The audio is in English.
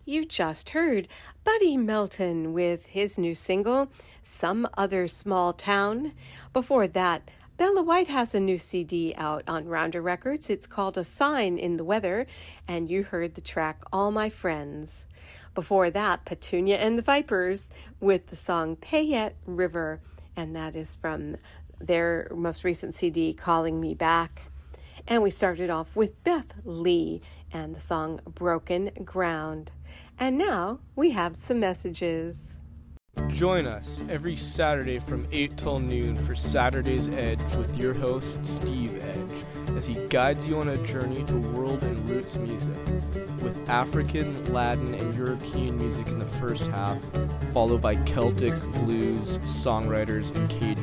You just heard Buddy Melton with his new single, Some Other Small Town. Before that, Bella White has a new CD out on Rounder Records. It's called A Sign in the Weather, and you heard the track All My Friends. Before that, Petunia and the Vipers with the song Payette River, and that is from their most recent CD, Calling Me Back. And we started off with Beth Lee and the song Broken Ground. And now we have some messages. Join us every Saturday from 8 till noon for Saturday's Edge with your host, Steve Edge, as he guides you on a journey to world and roots music, with African, Latin, and European music in the first half, followed by Celtic, blues, songwriters, and Cajun